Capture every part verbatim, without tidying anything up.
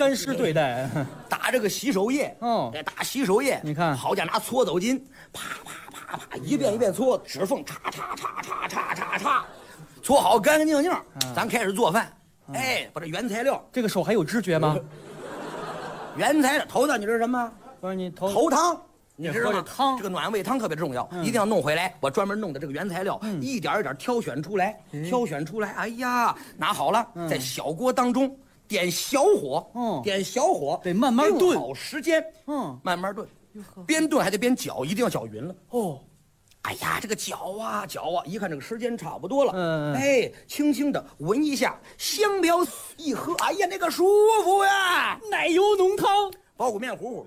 干湿对待， 打这个洗手液， 哦得打洗手液。 你看好家拿搓澡巾，啪啪啪啪，一遍一遍搓，指缝叉叉叉叉叉叉叉，搓好干干净净，咱开始做饭。哎，把这原材料， 这个手还有知觉吗？ 原材料头的你知道什么？ 不是你头头汤。你知道吗？ 喝这汤这个暖胃汤特别重要，一定要弄回来。我专门弄的这个原材料，一点一点挑选出来，挑选出来。哎呀，拿好了，在小锅当中点小火， 嗯点小火， 得慢慢炖好时间， 嗯慢慢炖，边炖还得边搅，一定要搅匀了。 哦， 哎呀，这个搅啊搅啊，一看这个时间差不多了， 嗯哎，轻轻的闻一下，香标一喝，哎呀，那个舒服呀！ 奶油浓汤， 包谷面糊糊，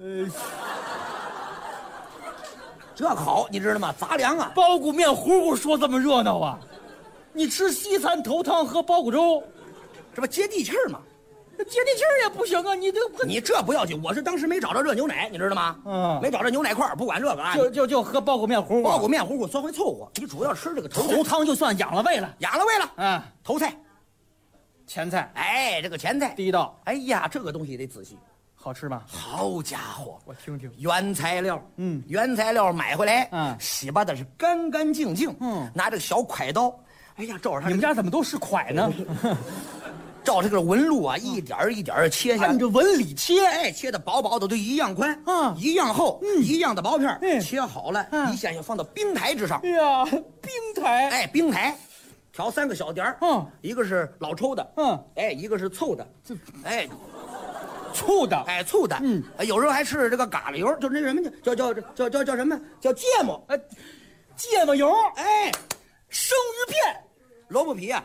这好，你知道吗？杂粮啊， 包谷面糊糊说这么热闹啊？你吃西餐头汤喝包谷粥， 这不接地气儿吗？ 那接地气儿也不行啊！你这你这不要紧，我是当时没找着热牛奶，你知道吗？ 嗯没找着牛奶块，不管这个啊， 就就就喝包谷面糊糊， 包谷面糊糊算会凑合。你主要吃这个头头汤就算养了胃了。 养了胃了， 啊， 头菜， 前菜哎，这个前菜， 第一道， 哎呀，这个东西得仔细。 好吃吗？ 好家伙， 我听听。 原材料， 嗯原材料买回来， 嗯洗把的是干干净净， 嗯拿这个小快刀，哎呀，照着它， 你们家怎么都是蒯呢？ 照这个纹路啊，一点儿一点儿切下， 按着纹理切， 哎，切的薄薄的都一样宽， 嗯一样厚，一样的薄片儿， 嗯切好了， 嗯一下要放到冰台之上哎，呀，冰台， 哎，冰台，调三个小碟儿， 嗯一个是老抽的， 嗯， 哎，一个是凑的，哎醋的， 哎醋的， 嗯哎，有时候还吃这个嘎啦油，就那什么叫叫叫叫叫叫什么叫芥末， 哎，芥末油， 哎， 生鱼片， 萝卜皮呀、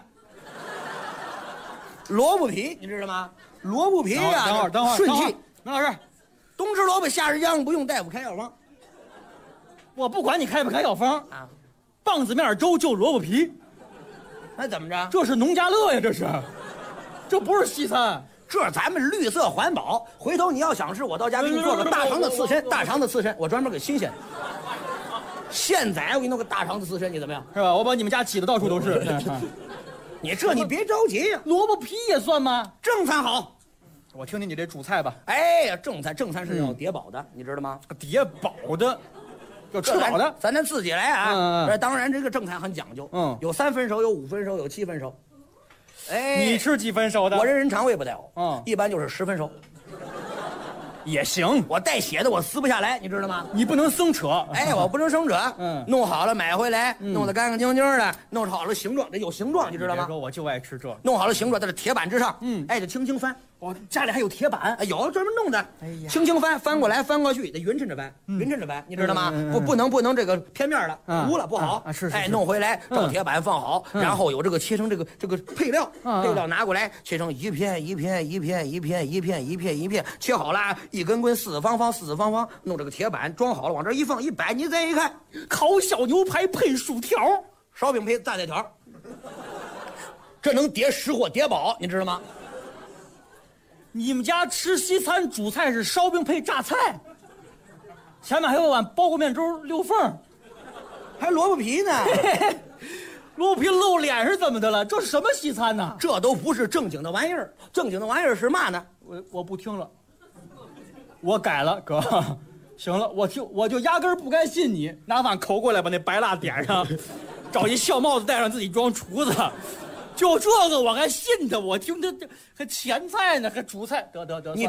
萝卜皮你知道吗？萝卜皮呀、 等会儿，等会儿， 顺等会儿气， 梅老师， 冬吃萝卜夏吃姜，不用大夫开药方我不管你开不开药方， 啊。 棒子面粥就萝卜皮， 那怎么着？ 这是农家乐呀，这是，这不是西餐。 这咱们绿色环保。回头你要想吃，我到家给你做个大肠的刺身，大肠的刺身，我专门给新鲜。现在我给你弄个大肠的刺身，你怎么样？ 是吧？我把你们家挤得到处都是。 你这你别着急呀、 萝卜皮也算吗？ 正餐好。 我听听你这主菜吧。 哎呀，正餐正餐是要叠饱的，你知道吗？ 叠饱的，要吃饱的。 咱咱自己来啊。 嗯嗯这当然，这个正餐很讲究， 嗯有三分熟，有五分熟，有七分熟。哎， 你吃几分熟的？ 我这人肠胃不太好， 嗯一般就是十分熟。 也行， 我带血的我撕不下来，你知道吗？ 你不能生扯。 哎，我不能生扯， 嗯弄好了买回来，弄得干干净净的，弄好了形状，得有形状，你知道吗？ 别说我就爱吃这。 弄好了形状，在这铁板之上， 嗯哎，就轻轻翻， 我家里还有铁板。 哎，有专门弄的， 哎呀轻轻翻，翻过来，翻过去，得匀称着翻，匀称着翻，你知道吗？ 嗯嗯嗯不，不能不能这个偏面的， 嗯糊了不好啊啊是是哎， 是弄回来照嗯铁板放好，然后有这个切成这个这个配料， 嗯嗯配料拿过来切成一片一片一片一片一片一片一片，切好了，一根根四四方方四四方方，弄这个铁板装好了，往这一放一摆，你再一看， 烤小牛排配薯条， 烧饼配大菜条，这能叠实货叠饱，你知道吗？ 你们家吃西餐主菜是烧饼配榨菜，前面还有碗包谷面粥溜缝， 还萝卜皮呢。 萝卜皮露脸是怎么的了？这是什么西餐呢？ 这都不是正经的玩意儿，正经的玩意儿是嘛呢？ 我我不听了，我改了，哥。行了，我听我就压根儿不该信你，拿碗抠过来把那白蜡点上，找一笑帽子戴上自己装厨子，就这个我还信他，我听他这还前菜呢，还主菜，得得得， 你